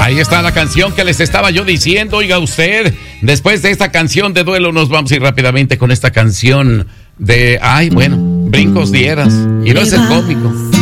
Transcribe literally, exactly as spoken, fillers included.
Ahí está la canción que les estaba yo diciendo. Oiga usted, después de esta canción de duelo nos vamos a ir rápidamente con esta canción de, ay, bueno, brincos dieras. Y no es el cómico.